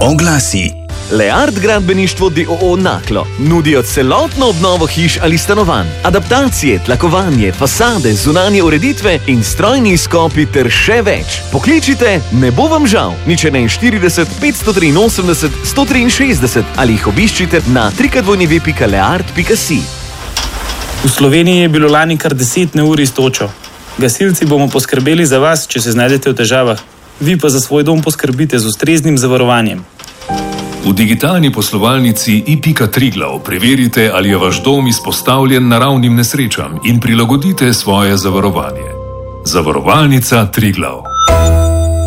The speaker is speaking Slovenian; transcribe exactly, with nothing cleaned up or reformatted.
Oglasi. Leart gradbeništvo d o o Naklo nudijo celotno obnovo hiš ali stanovanj, adaptacije, tlakovanje, fasade, zunanje ureditve in strojni izkopi ter še več. Pokličite, ne bo vam žal, nič štirideset, petsto triinosemdeset, sto triinšestdeset ali jih obiščite na w w w pika leart pika si. V Sloveniji je bilo lani kar deset neurij s točo. Gasilci bomo poskrbeli za vas, če se znajdete v težavah. Vi pa za svoj dom poskrbite z ustreznim zavarovanjem. V digitalni poslovalnici i pika Triglav preverite, ali je vaš dom izpostavljen naravnim nesrečam in prilagodite svoje zavarovanje. Zavarovalnica Triglav.